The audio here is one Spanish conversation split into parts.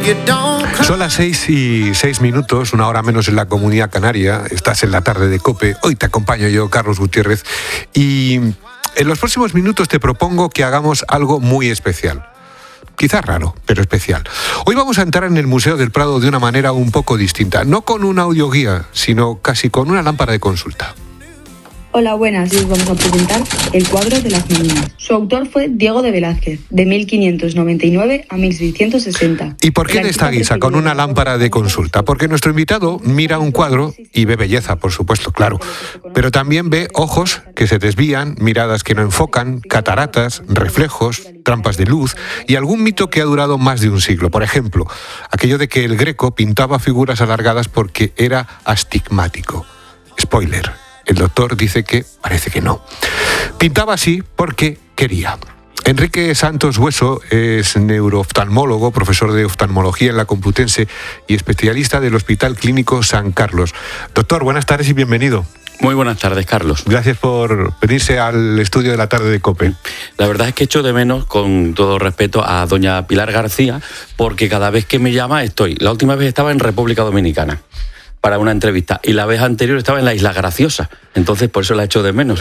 Son las 6:06, una hora menos en la Comunidad Canaria. Estás en la tarde de COPE. Hoy te acompaño yo, Carlos Gutiérrez. Y en los próximos minutos te propongo que hagamos algo muy especial. Quizás raro, pero especial. Hoy vamos a entrar en el Museo del Prado de una manera un poco distinta. No con una audioguía, sino casi con una lámpara de consulta. Hola, buenas. Y os vamos a presentar El cuadro de las meninas. Su autor fue Diego de Velázquez, de 1599 a 1660. ¿Y por qué de esta guisa, con una lámpara de consulta? Porque nuestro invitado mira un cuadro y ve belleza, por supuesto, claro. Pero también ve ojos que se desvían, miradas que no enfocan, cataratas, reflejos, trampas de luz y algún mito que ha durado más de un siglo. Por ejemplo, aquello de que el Greco pintaba figuras alargadas porque era astigmático. Spoiler. El doctor dice que parece que no. Pintaba así porque quería. Enrique Santos Hueso es neurooftalmólogo, profesor de oftalmología en la Complutense y especialista del Hospital Clínico San Carlos. Doctor, buenas tardes y bienvenido. Muy buenas tardes, Carlos. Gracias por venirse al estudio de la tarde de COPE. La verdad es que echo de menos, con todo respeto, a doña Pilar García, porque cada vez que me llama estoy. La última vez estaba en República Dominicana para una entrevista, y la vez anterior estaba en la Isla Graciosa, entonces por eso la echo de menos.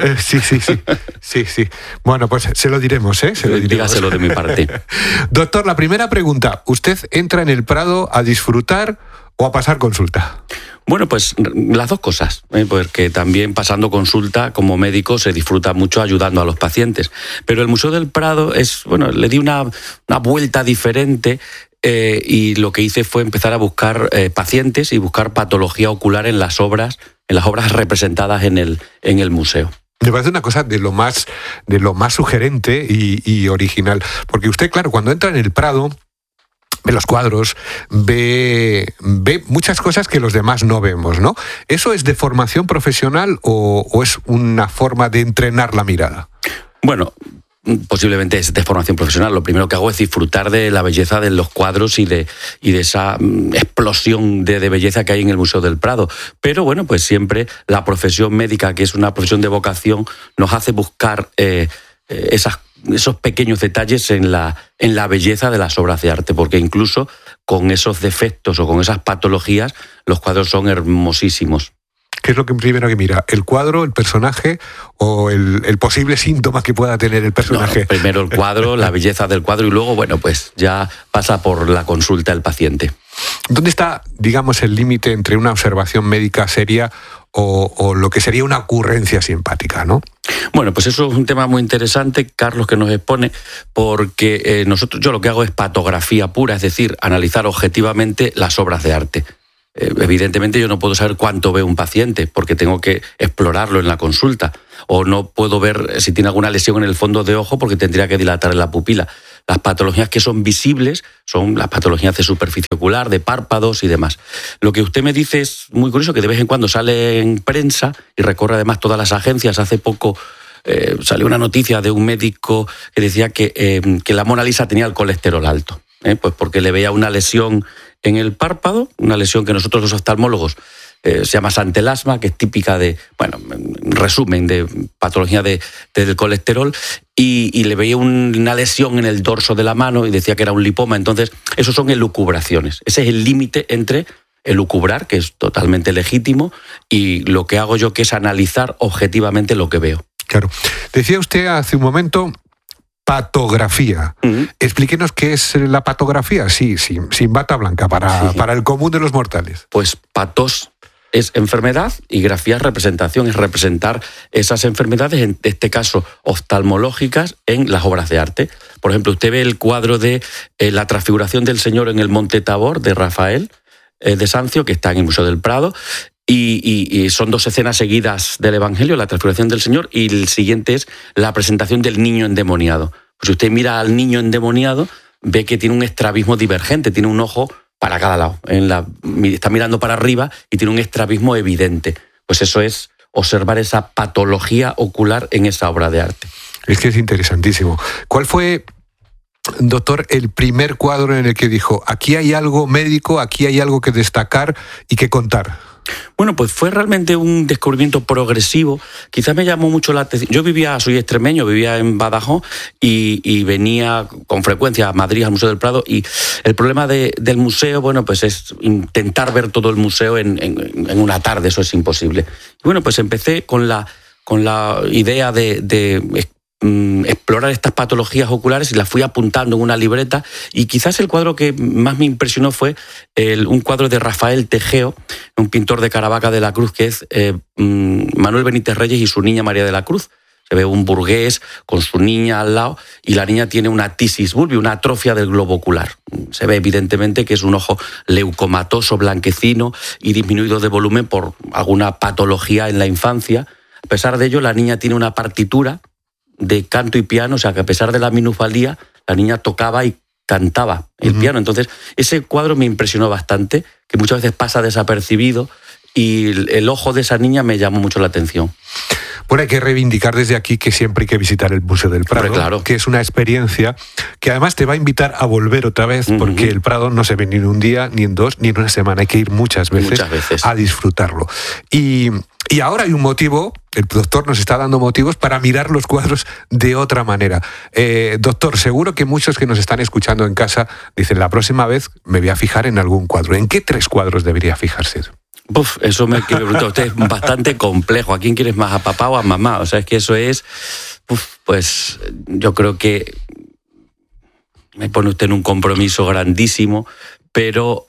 Sí. Bueno, pues se lo diremos, ¿eh? Dígaselo de mi parte. Doctor, la primera pregunta, ¿usted entra en el Prado a disfrutar o a pasar consulta? Bueno, pues las dos cosas, porque también pasando consulta como médico se disfruta mucho ayudando a los pacientes, pero el Museo del Prado le di una vuelta diferente. Y lo que hice fue empezar a buscar pacientes y buscar patología ocular en las obras representadas en el museo. Me parece una cosa de lo más sugerente y original, porque usted, claro, cuando entra en el Prado, ve los cuadros, ve muchas cosas que los demás no vemos, ¿no? ¿Eso es de formación profesional o es una forma de entrenar la mirada? Bueno, posiblemente es de formación profesional. Lo primero que hago es disfrutar de la belleza de los cuadros y de esa explosión de belleza que hay en el Museo del Prado. Pero bueno, pues siempre la profesión médica, que es una profesión de vocación, nos hace buscar esos pequeños detalles en la belleza de las obras de arte, porque incluso con esos defectos o con esas patologías, los cuadros son hermosísimos. ¿Qué es lo primero que mira? ¿El cuadro, el personaje o el posible síntoma que pueda tener el personaje? No, primero el cuadro, la belleza del cuadro y luego, bueno, pues ya pasa por la consulta el paciente. ¿Dónde está, digamos, el límite entre una observación médica seria o lo que sería una ocurrencia simpática, ¿no? Bueno, pues eso es un tema muy interesante, Carlos, que nos expone, porque yo lo que hago es patografía pura, es decir, analizar objetivamente las obras de arte. Evidentemente yo no puedo saber cuánto ve un paciente porque tengo que explorarlo en la consulta, o no puedo ver si tiene alguna lesión en el fondo de ojo porque tendría que dilatar en la pupila. Las patologías que son visibles son las patologías de superficie ocular, de párpados y demás. Lo que usted me dice es muy curioso, que de vez en cuando sale en prensa y recorre además todas las agencias. Hace poco salió una noticia de un médico que decía que la Mona Lisa tenía el colesterol alto, pues porque le veía una lesión en el párpado, una lesión que nosotros los oftalmólogos se llama santelasma, que es típica de, en resumen, de patología del colesterol, y le veía una lesión en el dorso de la mano y decía que era un lipoma. Entonces, eso son elucubraciones. Ese es el límite entre elucubrar, que es totalmente legítimo, y lo que hago yo, que es analizar objetivamente lo que veo. Claro. Decía usted hace un momento patografía. Uh-huh. Explíquenos qué es la patografía, sí, sin bata blanca, para el común de los mortales. Pues patos es enfermedad y grafía es representación, es representar esas enfermedades, en este caso oftalmológicas, en las obras de arte. Por ejemplo, usted ve el cuadro de la transfiguración del Señor en el Monte Tabor, de Rafael de Sancio, que está en el Museo del Prado, y son dos escenas seguidas del Evangelio, la transfiguración del Señor, y el siguiente es la presentación del niño endemoniado. Pues si usted mira al niño endemoniado, ve que tiene un estrabismo divergente, tiene un ojo para cada lado, está mirando para arriba y tiene un estrabismo evidente. Pues eso es observar esa patología ocular en esa obra de arte. Es que es interesantísimo. ¿Cuál fue, doctor, el primer cuadro en el que dijo, aquí hay algo médico, aquí hay algo que destacar y que contar? Bueno, pues fue realmente un descubrimiento progresivo. Quizás me llamó mucho la atención. Yo soy extremeño, vivía en Badajoz y venía con frecuencia a Madrid, al Museo del Prado, y el problema del museo, bueno, pues es intentar ver todo el museo en una tarde, eso es imposible. Y bueno, pues empecé con la idea de explorar estas patologías oculares y las fui apuntando en una libreta, y quizás el cuadro que más me impresionó fue un cuadro de Rafael Tejeo, un pintor de Caravaca de la Cruz, que es Manuel Benítez Reyes y su niña María de la Cruz. Se ve un burgués con su niña al lado y la niña tiene una tisis bulbi, una atrofia del globo ocular. Se ve evidentemente que es un ojo leucomatoso, blanquecino y disminuido de volumen por alguna patología en la infancia. A pesar de ello, la niña tiene una partitura de canto y piano, o sea que a pesar de la minusvalía, la niña tocaba y cantaba el piano. Entonces, ese cuadro me impresionó bastante, que muchas veces pasa desapercibido, y el ojo de esa niña me llamó mucho la atención. Bueno, hay que reivindicar desde aquí que siempre hay que visitar el Museo del Prado, claro, que es una experiencia que además te va a invitar a volver otra vez, porque el Prado no se ve ni en un día, ni en dos, ni en una semana. Hay que ir muchas veces a disfrutarlo. Y ahora hay un motivo, el doctor nos está dando motivos para mirar los cuadros de otra manera. Doctor, seguro que muchos que nos están escuchando en casa dicen, la próxima vez me voy a fijar en algún cuadro. ¿En qué 3 cuadros debería fijarse? Eso me preguntó usted, es bastante complejo. ¿A quién quieres más, a papá o a mamá? O sea, es que eso es, pues yo creo que me pone usted en un compromiso grandísimo, pero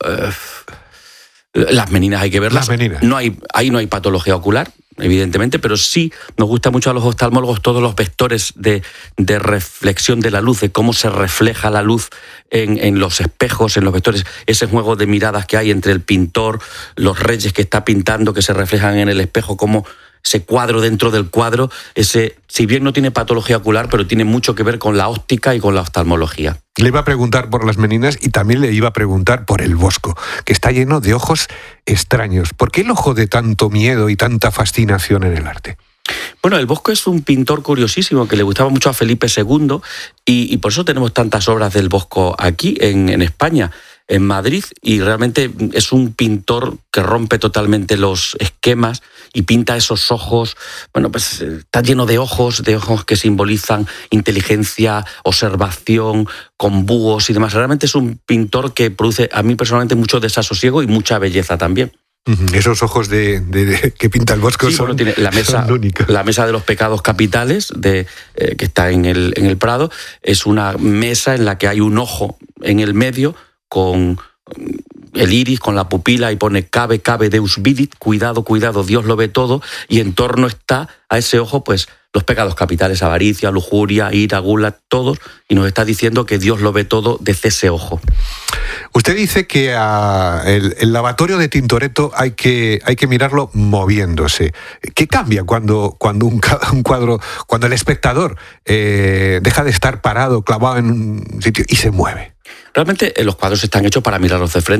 las meninas hay que verlas. Las meninas. Ahí no hay patología ocular, evidentemente, pero sí nos gusta mucho a los oftalmólogos todos los vectores de reflexión de la luz, de cómo se refleja la luz en los espejos, en los vectores, ese juego de miradas que hay entre el pintor, los reyes que está pintando, que se reflejan en el espejo, cómo ese cuadro dentro del cuadro, si bien no tiene patología ocular, pero tiene mucho que ver con la óptica y con la oftalmología. Le iba a preguntar por las meninas y también le iba a preguntar por el Bosco, que está lleno de ojos extraños. ¿Por qué el ojo de tanto miedo y tanta fascinación en el arte? Bueno, el Bosco es un pintor curiosísimo que le gustaba mucho a Felipe II y por eso tenemos tantas obras del Bosco aquí en España, en Madrid, y realmente es un pintor que rompe totalmente los esquemas y pinta esos ojos, bueno, pues está lleno de ojos que simbolizan inteligencia, observación, con búhos y demás. Realmente es un pintor que produce a mí personalmente mucho desasosiego y mucha belleza también. Esos ojos que pinta el Bosco son, tiene son únicos. La mesa de los pecados capitales que está en el Prado es una mesa en la que hay un ojo en el medio con el iris, con la pupila, y pone cabe Deus vidit, cuidado, Dios lo ve todo, y en torno está a ese ojo pues los pecados capitales, avaricia, lujuria, ira, gula, todos, y nos está diciendo que Dios lo ve todo desde ese ojo. Usted dice que el lavatorio de Tintoretto hay que mirarlo moviéndose. ¿Qué cambia cuando un cuadro, cuando el espectador deja de estar parado, clavado en un sitio y se mueve? Realmente los cuadros están hechos para mirarlos de frente.